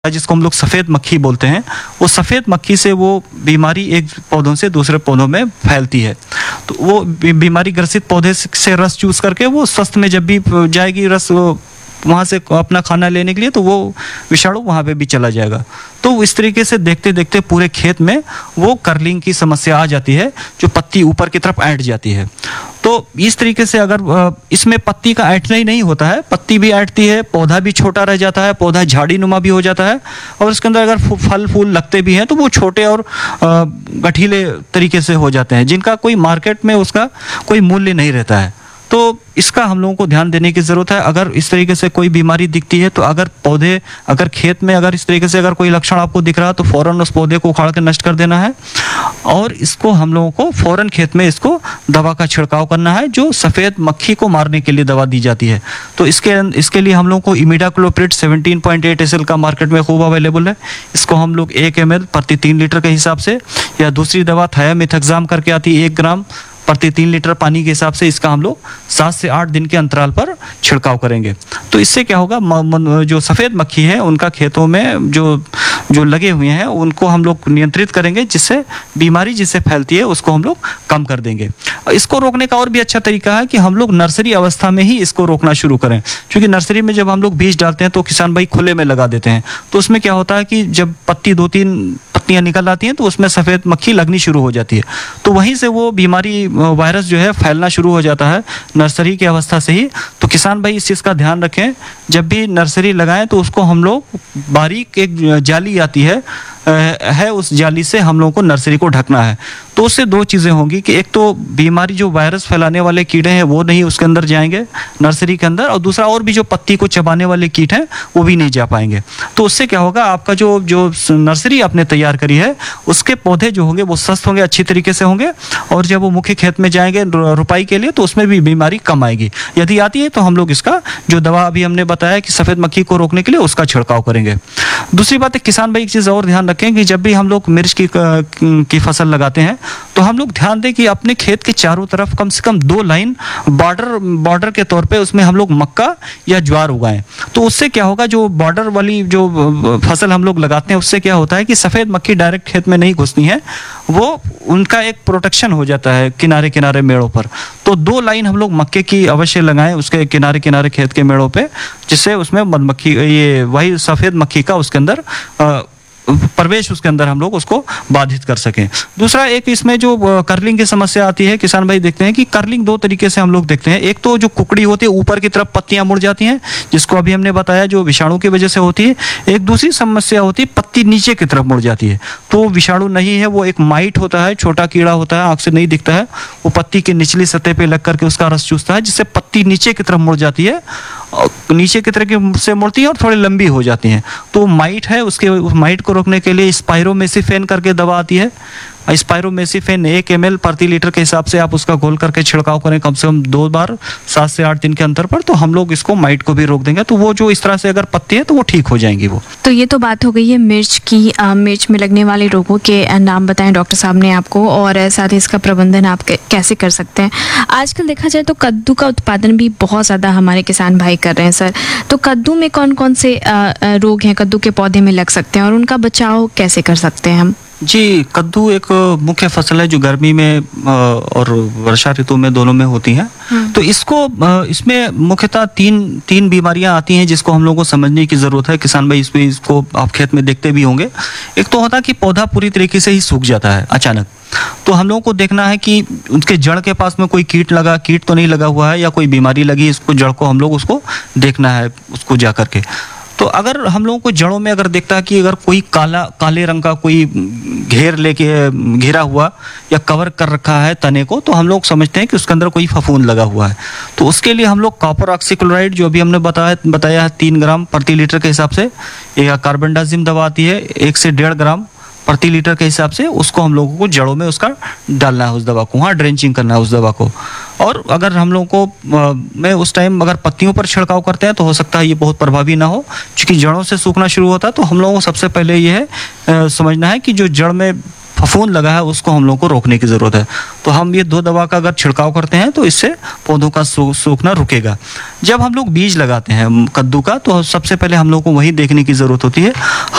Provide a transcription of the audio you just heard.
जिसको हम लोग सफ़ेद मक्खी बोलते हैं, वो सफ़ेद मक्खी से वो बीमारी एक पौधों से दूसरे पौधों में फैलती है। तो वो बीमारी ग्रसित पौधे से रस चूस करके वो स्वस्थ में जब भी जाएगी रस वहाँ से अपना खाना लेने के लिए, तो वो विषाणु वहाँ पे भी चला जाएगा। तो इस तरीके से देखते देखते पूरे खेत में वो कर्लिंग की समस्या आ जाती है, जो पत्ती ऊपर की तरफ ऐंठ जाती है। तो इस तरीके से अगर इसमें पत्ती का ऐंठना ही नहीं होता है, पत्ती भी ऐंठती है, पौधा भी छोटा रह जाता है, पौधा झाड़ी नुमा भी हो जाता है, और इसके अंदर अगर फल फूल लगते भी हैं तो वो छोटे और गठीले तरीके से हो जाते हैं, जिनका कोई मार्केट में उसका कोई मूल्य नहीं रहता है। तो इसका हम लोगों को ध्यान देने की ज़रूरत है। अगर इस तरीके से कोई बीमारी दिखती है, तो अगर खेत में अगर इस तरीके से अगर कोई लक्षण आपको दिख रहा है, तो फ़ौरन उस पौधे को उखाड़ के नष्ट कर देना है, और इसको हम लोगों को फ़ौरन खेत में इसको दवा का छिड़काव करना है, जो सफ़ेद मक्खी को मारने के लिए दवा दी जाती है। तो इसके लिए हम लोगों को इमिडाक्लोप्रिड 17.8 SL का मार्केट में खूब अवेलेबल है। इसको हम लोग 1 ml प्रति 3 लीटर के हिसाब से, या दूसरी दवा थायामिथक्साम करके आती है 1 ग्राम प्रति 3 लीटर पानी के हिसाब से, इसका हम लोग 7 से 8 दिन के अंतराल पर छिड़काव करेंगे। तो इससे क्या होगा, जो सफ़ेद मक्खी है उनका खेतों में जो लगे हुए हैं उनको हम लोग नियंत्रित करेंगे, जिससे बीमारी जिससे फैलती है उसको हम लोग कम कर देंगे। इसको रोकने का और भी अच्छा तरीका है कि हम लोग नर्सरी अवस्था में ही इसको रोकना शुरू करें, क्योंकि नर्सरी में जब हम लोग बीज डालते हैं तो किसान भाई खुले में लगा देते हैं। तो उसमें क्या होता है कि जब पत्ती 2-3 पत्तियां निकल आती हैं तो उसमें सफ़ेद मक्खी लगनी शुरू हो जाती है। तो वहीं से वो बीमारी वायरस जो है फैलना शुरू हो जाता है नर्सरी की अवस्था से ही। तो किसान भाई इस चीज़ का ध्यान रखें, जब भी नर्सरी लगाएं तो उसको हम लोग बारीक एक जाली आती है, उस जाली से हम लोगों को नर्सरी को ढकना है। तो उससे 2 चीज़ें होंगी कि एक तो बीमारी जो वायरस फैलाने वाले कीड़े हैं वो नहीं उसके अंदर जाएंगे नर्सरी के अंदर, और दूसरा और भी जो पत्ती को चबाने वाले कीट हैं वो भी नहीं जा पाएंगे। तो उससे क्या होगा, आपका जो नर्सरी आपने तैयार करी है उसके पौधे जो होंगे वो स्वस्थ होंगे, अच्छी तरीके से होंगे, और जब वो मुख्य खेत में जाएंगे रुपाई के लिए तो उसमें भी बीमारी कम आएगी। यदि आती है तो हम लोग इसका जो दवा अभी हमने बताया कि सफ़ेद मक्खी को रोकने के लिए उसका छिड़काव करेंगे। दूसरी बात है, किसान भाई एक चीज़ और ध्यान रखें कि जब भी हम लोग मिर्च की फसल लगाते हैं तो हम लोग ध्यान दें कि अपने खेत के चारों तरफ कम से कम 2 लाइन बॉर्डर के तौर पे उसमें हम लोग मक्का या ज्वार उगाएं। तो उससे क्या होगा, जो बॉर्डर वाली जो फसल हम लोग लगाते हैं उससे क्या होता है कि सफ़ेद मक्खी डायरेक्ट खेत में नहीं घुसती है, वो उनका एक प्रोटेक्शन हो जाता है किनारे किनारे मेड़ों पर। तो 2 लाइन हम लोग मक्के की अवश्य लगाएं उसके किनारे किनारे खेत के मेड़ों पे, जिससे उसमें मधुमक्खी ये वही सफ़ेद मक्खी का उसके अंदर प्रवेश उसके अंदर हम लोग उसको बाधित कर सकें। दूसरा एक इसमें जो कर्लिंग की समस्या आती है, किसान भाई देखते हैं कि कर्लिंग 2 तरीके से हम लोग देखते हैं। एक तो जो कुकड़ी होती है ऊपर की तरफ पत्तियां मुड़ जाती हैं, जिसको अभी हमने बताया जो विषाणु की वजह से होती है। एक दूसरी समस्या होती है पत्ती नीचे की तरफ मुड़ जाती है, तो विषाणु नहीं है, वो एक माइट होता है, छोटा कीड़ा होता है, आँख से नहीं दिखता है, वो पत्ती की निचली सतह पर लग करके उसका रस चूसता है, जिससे पत्ती नीचे की तरफ मुड़ जाती है, नीचे की तरफ से मुड़ती है और थोड़ी लंबी हो जाती हैं। तो माइट है, उसके माइट को रोकने के लिए स्पाइरोमेसिफेन करके दवा आती है। स्पाइरोमेसिफेन 1 ml प्रति लीटर के हिसाब से आप उसका घोल करके छिड़काव करें कम से कम 2 बार 7 से 8 दिन के अंतर पर, तो हम लोग इसको माइट को भी रोक देंगे। तो वो जो इस तरह से अगर पत्ती है तो वो ठीक हो जाएंगी वो। तो ये तो बात हो गई है मिर्च की। मिर्च में लगने वाले रोगों के नाम बताएं डॉक्टर साहब ने आपको, और साथ ही इसका प्रबंधन आप कैसे कर सकते हैं। आजकल देखा जाए तो कद्दू का उत्पादन भी बहुत ज़्यादा हमारे किसान भाई कर रहे हैं सर। तो कद्दू में कौन कौन से रोग हैं कद्दू के पौधे में लग सकते हैं, और उनका बचाव कैसे कर सकते हैं हम? जी, कद्दू एक मुख्य फसल है जो गर्मी में और वर्षा ऋतु में दोनों में होती है। तो इसमें मुख्यतः तीन बीमारियां आती हैं जिसको हम लोगों को समझने की ज़रूरत है। किसान भाई इसको आप खेत में देखते भी होंगे। एक तो होता है कि पौधा पूरी तरीके से ही सूख जाता है अचानक, तो हम लोगों को देखना है कि उसके जड़ के पास में कोई कीट तो नहीं लगा हुआ है, या कोई बीमारी लगी, इसको जड़ को हम लोग उसको देखना है उसको जा करके। तो अगर हम लोगों को जड़ों में अगर देखता है कि अगर कोई काले रंग का कोई घेरा हुआ या कवर कर रखा है तने को, तो हम लोग समझते हैं कि उसके अंदर कोई फफूंद लगा हुआ है। तो उसके लिए हम लोग कॉपर ऑक्सीक्लोराइड जो अभी हमने बताया है 3 ग्राम प्रति लीटर के हिसाब से, या कार्बेंडाजिम दवा आती है 1 से 1.5 ग्राम प्रति लीटर के हिसाब से, उसको हम लोगों को जड़ों में उसका डालना है उस दवा को, वहाँ ड्रेंचिंग करना है उस दवा को। और अगर हम लोगों को में उस टाइम अगर पत्तियों पर छिड़काव करते हैं तो हो सकता है ये बहुत प्रभावी ना हो, क्योंकि जड़ों से सूखना शुरू होता है। तो हम लोगों को सबसे पहले ये है समझना है कि जो जड़ में फफूंद लगा है उसको हम लोग को रोकने की ज़रूरत है। तो हम ये 2 दवा का अगर छिड़काव करते हैं तो इससे पौधों का सूखना रुकेगा। जब हम लोग बीज लगाते हैं कद्दू का, तो सबसे पहले हम लोग को वही देखने की ज़रूरत होती है